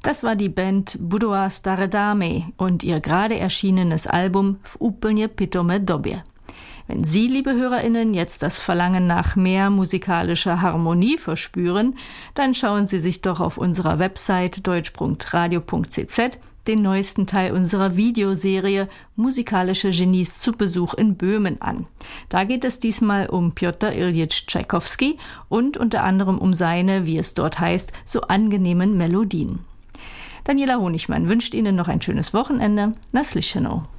Das war die Band Budova Stare Dame und ihr gerade erschienenes Album W úplně pitome době. Wenn Sie, liebe HörerInnen, jetzt das Verlangen nach mehr musikalischer Harmonie verspüren, dann schauen Sie sich doch auf unserer Website deutsch.radio.cz den neuesten Teil unserer Videoserie Musikalische Genies zu Besuch in Böhmen an. Da geht es diesmal um Pjotr Iljitsch Tschaikowski und unter anderem um seine, wie es dort heißt, so angenehmen Melodien. Daniela Honigmann wünscht Ihnen noch ein schönes Wochenende. Na slyšenou.